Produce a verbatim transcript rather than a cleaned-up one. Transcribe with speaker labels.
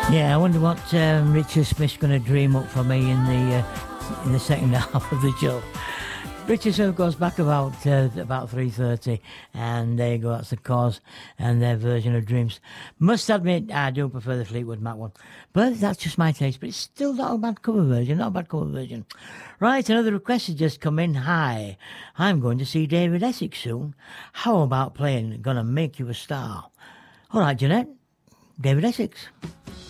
Speaker 1: Yeah, I wonder what um, Richard Smith's going to dream up for me in the uh, in the second half of the show. Richard Smith goes back about uh, about three thirty, and there you go. That's the Cause and their version of Dreams. Must admit, I do prefer the Fleetwood Mac one, but that's just my taste. But it's still not a bad cover version. Not a bad cover version. Right, another request has just come in. Hi, I'm going to see David Essex soon. How about playing "Gonna Make You a Star"? All right, Jeanette. David Essex.